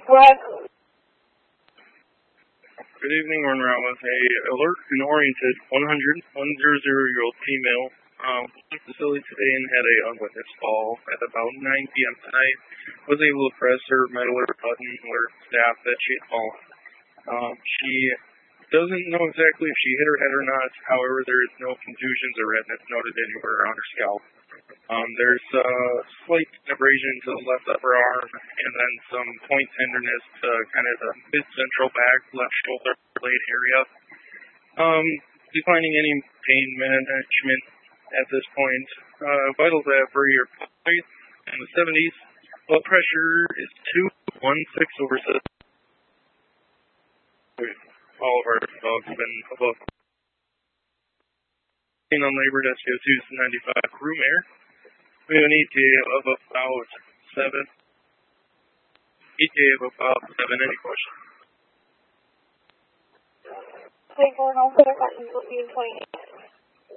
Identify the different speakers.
Speaker 1: What?
Speaker 2: Good evening, we're en route with a alert and oriented 100-year-old female facility today and had a unwitnessed fall at about 9 p.m. tonight. Was able to press her metal alert button, alert staff that she had fallen. She doesn't know exactly if she hit her head or not. However, there is no contusions or redness noted anywhere on her scalp. There's a slight abrasion to the left upper arm and then some point tenderness to kind of the mid-central back, left shoulder blade area. Declining any pain management at this point. Vitals for your height in the 70s. Blood pressure is 216/6. All of our dogs have been above. Unlabored SPO2 is 95 room air. We have an ETA of about 7. ETA of about 7. Any questions?
Speaker 1: Wait, going on for the 28.